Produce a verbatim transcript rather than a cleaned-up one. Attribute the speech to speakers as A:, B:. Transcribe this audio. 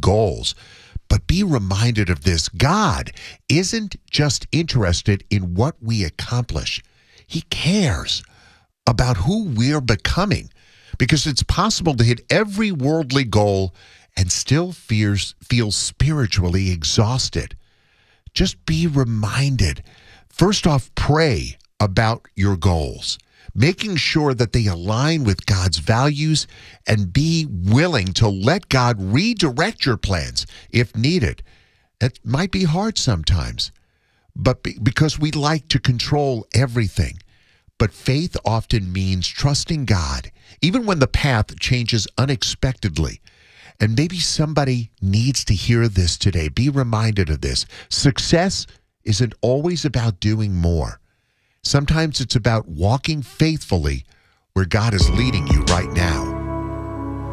A: goals. But be reminded of this. God isn't just interested in what we accomplish. He cares about who we're becoming, because it's possible to hit every worldly goal and still fears, feel spiritually exhausted. Just be reminded. First off, pray about your goals, making sure that they align with God's values, and be willing to let God redirect your plans if needed. It might be hard sometimes, but be, because we like to control everything. But faith often means trusting God, even when the path changes unexpectedly. And maybe somebody needs to hear this today. Be reminded of this. Success isn't always about doing more. Sometimes it's about walking faithfully where God is leading you right now.